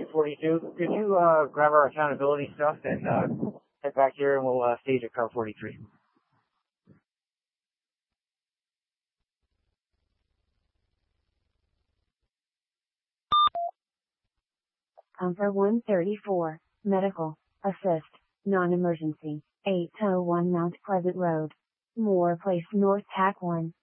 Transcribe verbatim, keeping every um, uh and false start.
forty-two. Could you uh, grab our accountability stuff and uh, head back here and we'll uh, stage at car forty-three. Comfort one thirty-four, Medical, Assist, Non-Emergency, eight oh one Mount Pleasant Road. Moore Place North Tack one.